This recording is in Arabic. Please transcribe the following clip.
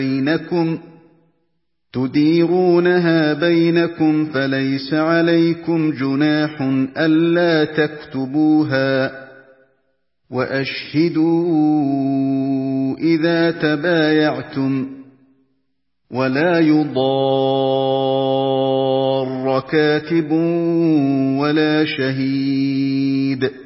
بينكم تديرونها بينكم فليس عليكم جناح ألا تكتبوها وأشهدوا إذا تبايعتم ولا يضار كاتب ولا شهيد